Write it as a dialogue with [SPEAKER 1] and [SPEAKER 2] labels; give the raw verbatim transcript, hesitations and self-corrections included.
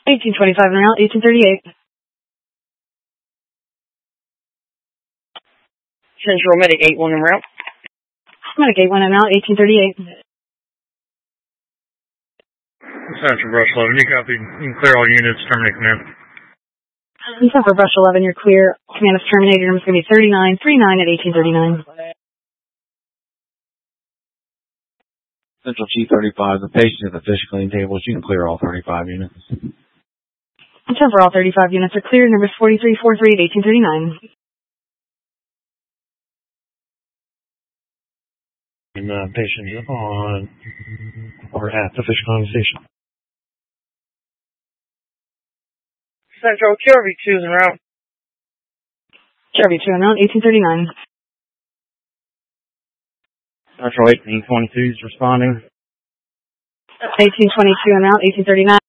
[SPEAKER 1] eighteen twenty-five en route, eighteen thirty-eight.
[SPEAKER 2] Central Medic eight one en route.
[SPEAKER 1] Medic eight one en route, eighteen thirty-eight.
[SPEAKER 3] Central Brush eleven, you copy. You can clear all units, terminate command.
[SPEAKER 1] Central Brush eleven, you're clear. Command is terminated. Number's going to be thirty-nine thirty-nine at eighteen thirty-nine.
[SPEAKER 4] Central G thirty-five, the patient at the fish clean tables, you can clear all thirty-five units.
[SPEAKER 1] Central, all thirty-five units are clear. Number's forty-three forty-three at eighteen thirty-nine.
[SPEAKER 3] And uh, patient on or at the fish clean station.
[SPEAKER 2] Central Q R V two en route.
[SPEAKER 1] Q R V two en route, eighteen thirty-nine.
[SPEAKER 4] Central eighteen twenty-two is responding.
[SPEAKER 1] eighteen twenty-two en route, eighteen thirty-nine.